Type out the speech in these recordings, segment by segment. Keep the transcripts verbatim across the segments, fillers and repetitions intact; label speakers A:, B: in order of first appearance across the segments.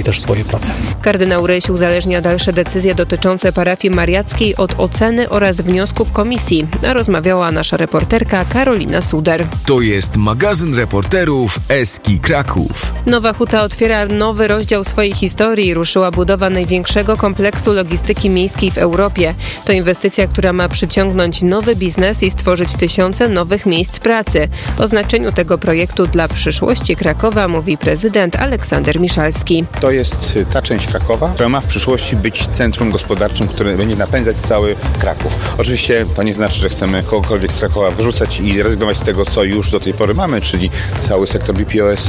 A: też swoje prace.
B: Kardynał Ryś uzależnia dalsze decyzje dotyczące parafii mariackiej od oceny oraz wniosków komisji, a rozmawiała nasza reporterka Karolina Suder.
C: To jest magazyn reporterów Eski Kraków.
B: Nowa Huta otwiera nowy rozdział swojej historii. Ruszyła budowa największego kompleksu logistyki miejskiej w Europie. To inwestycja, która ma przyciągnąć nowy biznes i stworzyć tysiące nowych miejsc pracy. O znaczeniu tego projektu dla przyszłości Krakowa mówi prezydent Aleksander Miszalski.
D: To jest ta część Krakowa, która ma w przyszłości być centrum gospodarczym, które będzie napędzać cały Kraków. Oczywiście to nie znaczy, że chcemy kogokolwiek z Krakowa wyrzucać i rezygnować z tego, co już do tej pory mamy, czyli cały sektor B P O, S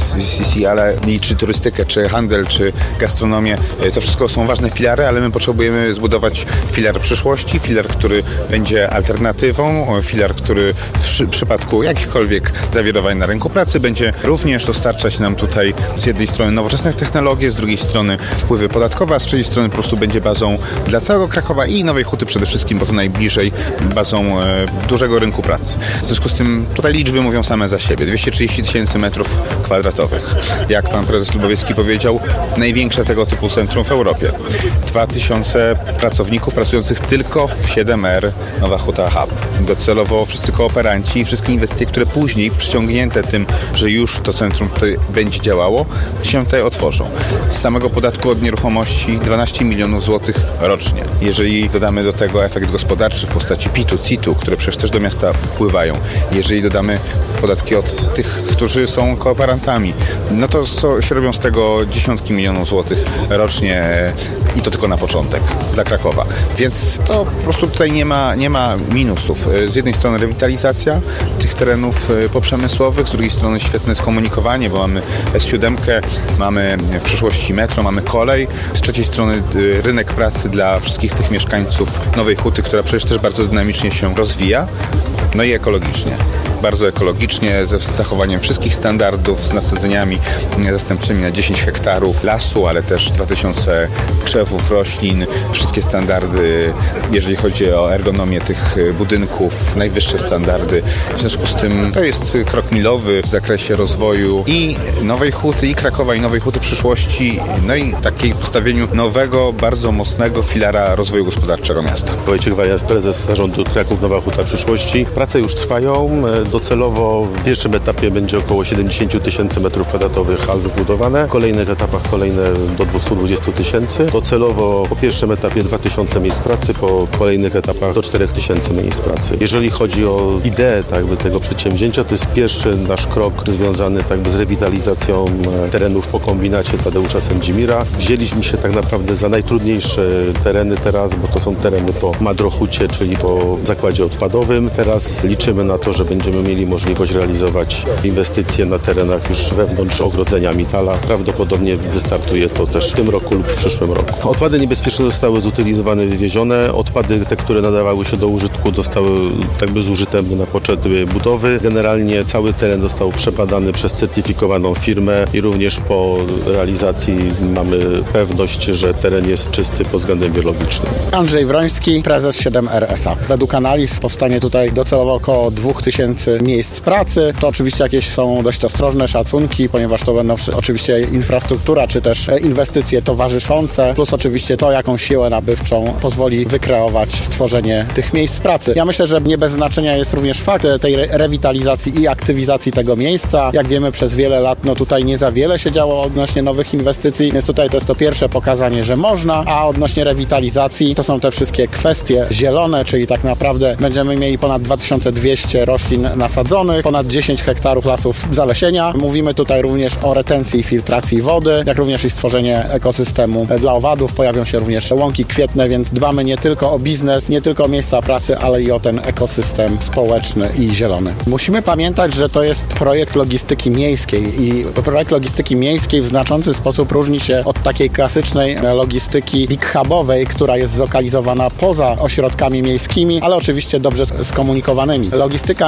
D: C C, ale i czy turystykę, czy handel, czy gastronomię. To wszystko są ważne filary, ale my potrzebujemy zbudować filar przyszłości, filar, który będzie alternatywą, filar, który w przypadku jakichkolwiek zawirowań na rynku pracy będzie również dostarczać nam tutaj z jednej strony nowoczesnych technologii, z drugiej strony wpływy podatkowe, a z trzeciej strony po prostu będzie bazą dla całego Krakowa i Nowej Huty przede wszystkim, bo to najbliżej bazą e, dużego rynku pracy. W związku z tym tutaj liczby mówią same za siebie. dwieście trzydzieści tysięcy metrów kwadratowych. Jak pan prezes Lubowiecki powiedział, największe tego typu centrum w Europie. dwa tysiące pracowników pracujących tylko w siedem R Nowa Huta Hub. Docelowo wszyscy kooperanci i wszystkie inwestycje, które później przyciągnięte tym, że już to centrum tutaj będzie działało, się tutaj otworzą. Z samego podatku od nieruchomości dwanaście milionów złotych rocznie. Jeżeli dodamy do tego efekt gospodarczy w postaci P I T-u, C I T-u, które przecież też do miasta wpływają, jeżeli dodamy podatki od tych, którzy są kooperantami, no to co się robią z tego dziesiątki milionów złotych rocznie i to tylko na początek dla Krakowa. Więc to po prostu tutaj nie ma, nie ma minusów. Z jednej strony rewitalizacja tych terenów poprzemysłowych, z drugiej strony świetne skomunikowanie, bo mamy S siedem, mamy w przyszłości metro, mamy kolej, z trzeciej strony rynek pracy dla wszystkich tych mieszkańców Nowej Huty, która przecież też bardzo dynamicznie się rozwija, no i ekologicznie. Bardzo ekologicznie, ze zachowaniem wszystkich standardów, z nasadzeniami zastępczymi na dziesięć hektarów lasu, ale też dwa tysiące krzewów, roślin, wszystkie standardy, jeżeli chodzi o ergonomię tych budynków, najwyższe standardy. W związku z tym to jest krok milowy w zakresie rozwoju i Nowej Huty, i Krakowa, i Nowej Huty przyszłości, no i takiej postawieniu nowego, bardzo mocnego filara rozwoju gospodarczego miasta.
E: Wojciech Wajas, prezes zarządu Kraków Nowa Huta przyszłości. Prace już trwają. Docelowo w pierwszym etapie będzie około siedemdziesiąt tysięcy metrów kwadratowych hal wybudowane. W kolejnych etapach kolejne do dwieście dwadzieścia tysięcy. Docelowo po pierwszym etapie dwa tysiące miejsc pracy, po kolejnych etapach do cztery tysiące miejsc pracy. Jeżeli chodzi o ideę tak by tego przedsięwzięcia, to jest pierwszy nasz krok związany tak by z rewitalizacją terenów po kombinacie Tadeusza Sędzimira. Wzięliśmy się tak naprawdę za najtrudniejsze tereny teraz, bo to są tereny po Madrohucie, czyli po zakładzie odpadowym. Teraz liczymy na to, że będziemy mieli możliwość realizować inwestycje na terenach już wewnątrz ogrodzenia Mitala. Prawdopodobnie wystartuje to też w tym roku lub w przyszłym roku. Odpady niebezpieczne zostały zutylizowane, wywiezione. Odpady, te, które nadawały się do użytku, zostały tak by zużyte na potrzeby budowy. Generalnie cały teren został przebadany przez certyfikowaną firmę i również po realizacji mamy pewność, że teren jest czysty pod względem biologicznym.
F: Andrzej Wroński, prezes siedem R S A. Według analiz powstanie tutaj docelowo około dwa tysiące miejsc pracy. To oczywiście jakieś są dość ostrożne szacunki, ponieważ to będą oczywiście infrastruktura, czy też inwestycje towarzyszące, plus oczywiście to, jaką siłę nabywczą pozwoli wykreować stworzenie tych miejsc pracy. Ja myślę, że nie bez znaczenia jest również fakt tej re- rewitalizacji i aktywizacji tego miejsca. Jak wiemy, przez wiele lat no tutaj nie za wiele się działo odnośnie nowych inwestycji, więc tutaj to jest to pierwsze pokazanie, że można, a odnośnie rewitalizacji to są te wszystkie kwestie zielone, czyli tak naprawdę będziemy mieli ponad dwa tysiące dwieście roślin nasadzonych, ponad dziesięć hektarów lasów zalesienia. Mówimy tutaj również o retencji i filtracji wody, jak również i stworzenie ekosystemu dla owadów. Pojawią się również łąki kwietne, więc dbamy nie tylko o biznes, nie tylko o miejsca pracy, ale i o ten ekosystem społeczny i zielony. Musimy pamiętać, że to jest projekt logistyki miejskiej i projekt logistyki miejskiej w znaczący sposób różni się od takiej klasycznej logistyki big hubowej, która jest zlokalizowana poza ośrodkami miejskimi, ale oczywiście dobrze skomunikowanymi. Logistyka miejska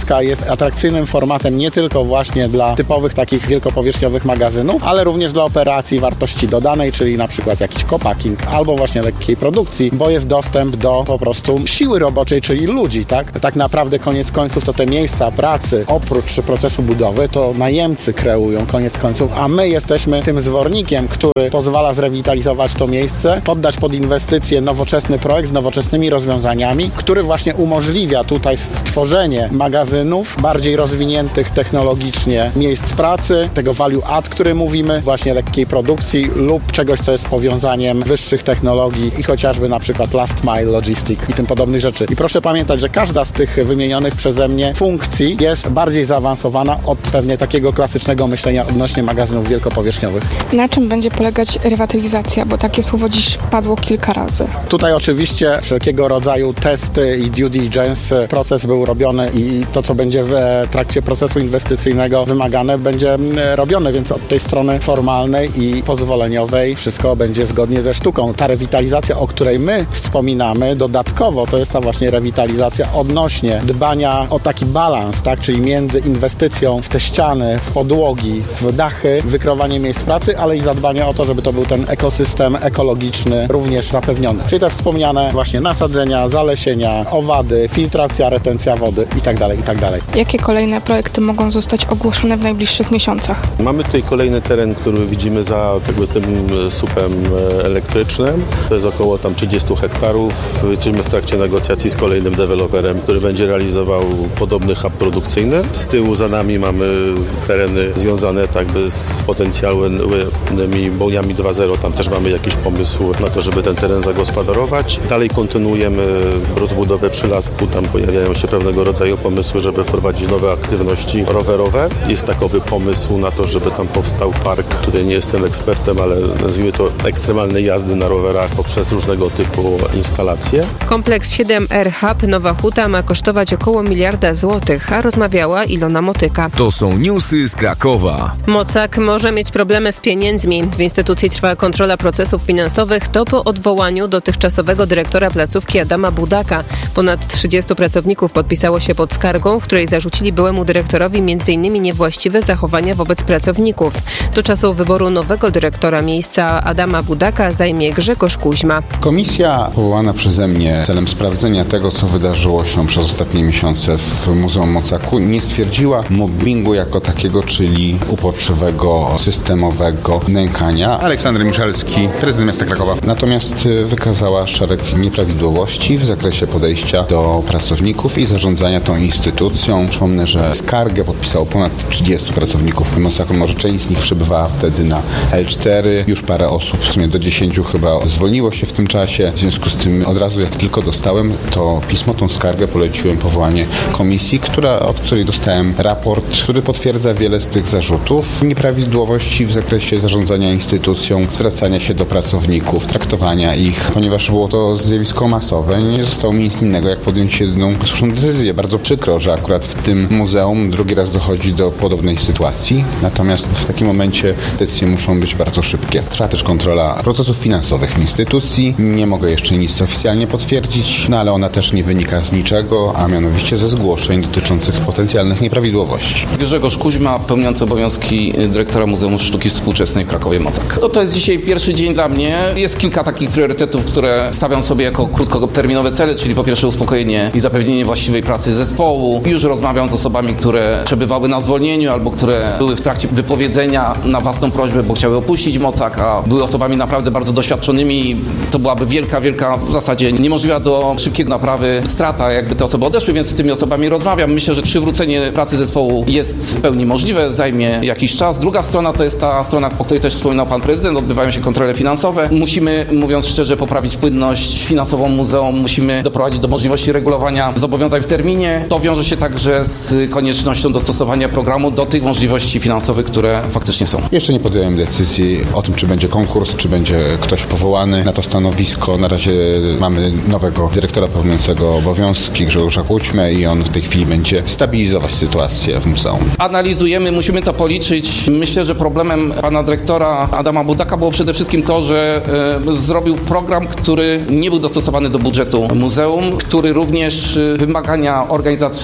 F: Eska jest atrakcyjnym formatem nie tylko właśnie dla typowych takich wielkopowierzchniowych magazynów, ale również dla operacji wartości dodanej, czyli na przykład jakiś co-packing albo właśnie lekkiej produkcji, bo jest dostęp do po prostu siły roboczej, czyli ludzi, tak? Tak naprawdę koniec końców to te miejsca pracy oprócz procesu budowy to najemcy kreują koniec końców, a my jesteśmy tym zwornikiem, który pozwala zrewitalizować to miejsce, poddać pod inwestycje nowoczesny projekt z nowoczesnymi rozwiązaniami, który właśnie umożliwia tutaj stworzenie magazynów bardziej rozwiniętych technologicznie miejsc pracy, tego value add, który mówimy, właśnie lekkiej produkcji lub czegoś, co jest powiązaniem wyższych technologii i chociażby na przykład last mile logistic i tym podobnych rzeczy. I proszę pamiętać, że każda z tych wymienionych przeze mnie funkcji jest bardziej zaawansowana od pewnie takiego klasycznego myślenia odnośnie magazynów wielkopowierzchniowych.
A: Na czym będzie polegać rewitalizacja, bo takie słowo dziś padło kilka razy.
F: Tutaj oczywiście wszelkiego rodzaju testy i due diligence, proces był robiony i to, co będzie w trakcie procesu inwestycyjnego wymagane, będzie robione, więc od tej strony formalnej i pozwoleniowej wszystko będzie zgodnie ze sztuką. Ta rewitalizacja, o której my wspominamy dodatkowo, to jest ta właśnie rewitalizacja odnośnie dbania o taki balans, tak, czyli między inwestycją w te ściany, w podłogi, w dachy, wykreowanie miejsc pracy, ale i zadbanie o to, żeby to był ten ekosystem ekologiczny również zapewniony. Czyli te wspomniane właśnie nasadzenia, zalesienia, owady, filtracja, retencja wody itd., itd.
A: Jakie kolejne projekty mogą zostać ogłoszone w najbliższych miesiącach?
E: Mamy tutaj kolejny teren, który widzimy za tego, tym słupem elektrycznym. To jest około tam trzydzieści hektarów. Jesteśmy w trakcie negocjacji z kolejnym deweloperem, który będzie realizował podobny hub produkcyjny. Z tyłu za nami mamy tereny związane tak by z potencjalnymi bojami dwa zero. Tam też mamy jakiś pomysł na to, żeby ten teren zagospodarować. Dalej kontynuujemy rozbudowę Przylasku. Tam pojawiają się pewnego rodzaju pomysły, żeby wprowadzić nowe aktywności rowerowe. Jest takowy pomysł na to, żeby tam powstał park. Tutaj nie jestem ekspertem, ale nazwijmy to ekstremalne jazdy na rowerach poprzez różnego typu instalacje.
B: Kompleks siedem R Hub Nowa Huta ma kosztować około miliarda złotych, a rozmawiała Ilona Motyka.
C: To są newsy z Krakowa.
B: Mocak może mieć problemy z pieniędzmi. W instytucji trwa kontrola procesów finansowych. To po odwołaniu dotychczasowego dyrektora placówki Adama Budaka. Ponad trzydziestu pracowników podpisało się pod skargą, w której zarzucili byłemu dyrektorowi między innymi niewłaściwe zachowania wobec pracowników. Do czasu wyboru nowego dyrektora miejsca Adama Budaka zajmie Grzegorz Kuźma.
G: Komisja powołana przeze mnie celem sprawdzenia tego, co wydarzyło się przez ostatnie miesiące w Muzeum Mocaku, nie stwierdziła mobbingu jako takiego, czyli uporczywego, systemowego nękania. Aleksander Miszalski, prezydent miasta Krakowa. Natomiast wykazała szereg nieprawidłowości w zakresie podejścia do pracowników i zarządzania tą instytucją. Przypomnę, że skargę podpisało ponad trzydziestu pracowników Mocaku. Może część z nich przebywała wtedy na L cztery. Już parę osób, w sumie do dziesięciu chyba, zwolniło się w tym czasie. W związku z tym od razu jak tylko dostałem to pismo, tą skargę, poleciłem powołanie komisji, która, od której dostałem raport, który potwierdza wiele z tych zarzutów. Nieprawidłowości w zakresie zarządzania instytucją, zwracania się do pracowników, traktowania ich, ponieważ było to zjawisko masowe. Nie zostało mi nic innego, jak podjąć jedną słuszną decyzję. Bardzo przykro, że akurat w tym muzeum drugi raz dochodzi do podobnej sytuacji. Natomiast w takim momencie decyzje muszą być bardzo szybkie. Trwa też kontrola procesów finansowych w instytucji. Nie mogę jeszcze nic oficjalnie potwierdzić, no ale ona też nie wynika z niczego, a mianowicie ze zgłoszeń dotyczących potencjalnych nieprawidłowości.
H: Grzegorz Kuźma, pełniący obowiązki dyrektora Muzeum Sztuki Współczesnej w Krakowie Mocak. To, to jest dzisiaj pierwszy dzień dla mnie. Jest kilka takich priorytetów, które stawiam sobie jako krótkoterminowe cele, czyli po pierwsze uspokojenie i zapewnienie właściwej pracy zespołu. Już rozmawiam z osobami, które przebywały na zwolnieniu albo które były w trakcie wypowiedzenia na własną prośbę, bo chciały opuścić Mocak, a były osobami naprawdę bardzo doświadczonymi. To byłaby wielka, wielka w zasadzie niemożliwa do szybkiego naprawy strata, jakby te osoby odeszły, więc z tymi osobami rozmawiam. Myślę, że przywrócenie pracy zespołu jest w pełni możliwe, zajmie jakiś czas. Druga strona to jest ta strona, o której też wspominał pan prezydent, odbywają się kontrole finansowe. Musimy, mówiąc szczerze, poprawić płynność finansową muzeum, musimy doprowadzić do możliwości regulowania zobowiązań w terminie. To wiąże się także z koniecznością dostosowania programu do tych możliwości finansowych, które faktycznie są.
G: Jeszcze nie podjąłem decyzji o tym, czy będzie konkurs, czy będzie ktoś powołany na to stanowisko. Na razie mamy nowego dyrektora pełniącego obowiązki, Grzegorza Kuźmę, i on w tej chwili będzie stabilizować sytuację w muzeum.
H: Analizujemy, musimy to policzyć. Myślę, że problemem pana dyrektora Adama Budaka było przede wszystkim to, że e, zrobił program, który nie był dostosowany do budżetu muzeum, który również e, wymagania organizacyjne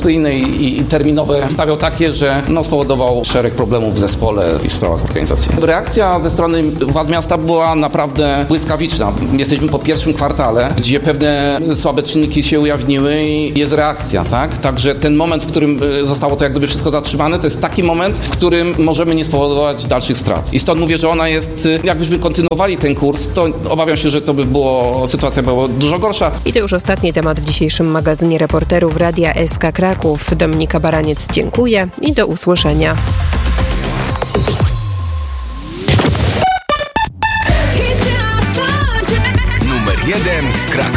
H: organizacyjne i, i terminowe stawiał takie, że no, spowodował szereg problemów w zespole i w sprawach organizacji. Reakcja ze strony władz miasta była naprawdę błyskawiczna. Jesteśmy po pierwszym kwartale, gdzie pewne słabe czynniki się ujawniły i jest reakcja, tak? Także ten moment, w którym zostało to jak gdyby wszystko zatrzymane, to jest taki moment, w którym możemy nie spowodować dalszych strat. I stąd mówię, że ona jest, jakbyśmy kontynuowali ten kurs, to obawiam się, że to by było, sytuacja była dużo gorsza.
B: I to już ostatni temat w dzisiejszym magazynie reporterów Radia S K Kraków. Dominika Baraniec, dziękuję i do usłyszenia.